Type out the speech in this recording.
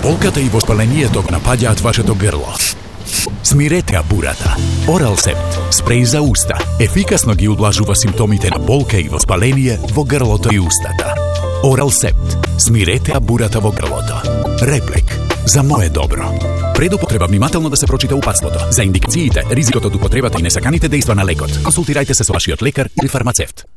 болката и воспалението напаѓаат вашето грло. Смирете бурата. Оралсепт, спреј за уста, ефикасно ги удлажува симптомите на болка и воспаление во грлото и устата. Оралсепт, смирете бурата во грлото. Реплик, за мое добро. Пред употреба внимателно да се прочита упатството. За индикациите, ризикот од употребата и несаканите дејства на лекот, консултирајте се со вашиот лекар или фармацевт.